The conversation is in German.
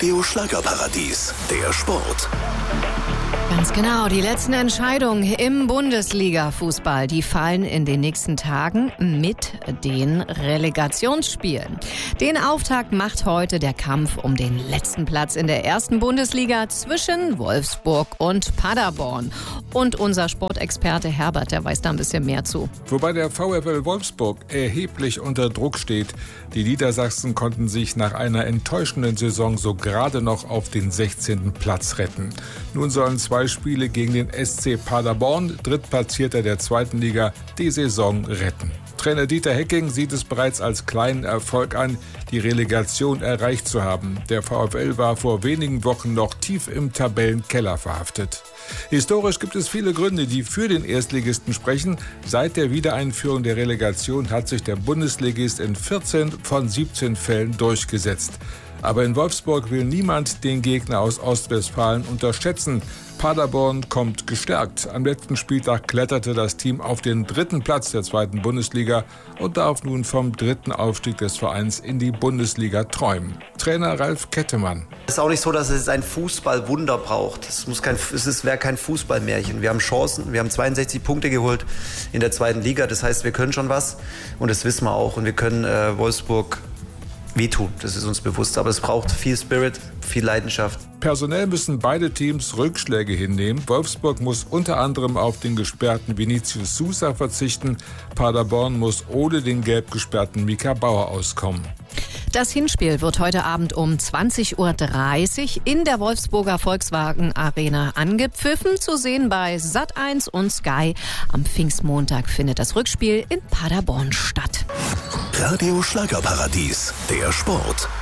Radio Schlagerparadies, der Sport. Ganz genau, die letzten Entscheidungen im Bundesliga-Fußball, die fallen in den nächsten Tagen mit den Relegationsspielen. Den Auftakt macht heute der Kampf um den letzten Platz in der ersten Bundesliga zwischen Wolfsburg und Paderborn. Und unser Sportexperte Herbert, der weiß da ein bisschen mehr zu. Wobei der VfL Wolfsburg erheblich unter Druck steht. Die Niedersachsen konnten sich nach einer enttäuschenden Saison so gerade noch auf den 16. Platz retten. Nun sollen 2 Spiele gegen den SC Paderborn, Drittplatzierter der zweiten Liga, die Saison retten. Trainer Dieter Hecking sieht es bereits als kleinen Erfolg an, die Relegation erreicht zu haben. Der VfL war vor wenigen Wochen noch tief im Tabellenkeller verhaftet. Historisch gibt es viele Gründe, die für den Erstligisten sprechen. Seit der Wiedereinführung der Relegation hat sich der Bundesligist in 14 von 17 Fällen durchgesetzt. Aber in Wolfsburg will niemand den Gegner aus Ostwestfalen unterschätzen. Paderborn kommt gestärkt. Am letzten Spieltag kletterte das Team auf den 3. Platz der zweiten Bundesliga und darf nun vom 3. Aufstieg des Vereins in die Bundesliga träumen. Trainer Ralf Kettemann. Es ist auch nicht so, dass es ein Fußballwunder braucht. Es wäre kein Fußballmärchen. Wir haben Chancen, wir haben 62 Punkte geholt in der zweiten Liga. Das heißt, wir können schon was und das wissen wir auch. Und wir können Wolfsburg wehtun, das ist uns bewusst. Aber es braucht viel Spirit, viel Leidenschaft. Personell müssen beide Teams Rückschläge hinnehmen. Wolfsburg muss unter anderem auf den gesperrten Vinicius Sousa verzichten. Paderborn muss ohne den gelb gesperrten Mika Bauer auskommen. Das Hinspiel wird heute Abend um 20:30 Uhr in der Wolfsburger Volkswagen Arena angepfiffen. Zu sehen bei Sat1 und Sky. Am Pfingstmontag findet das Rückspiel in Paderborn statt. Radio Schlagerparadies, der Sport.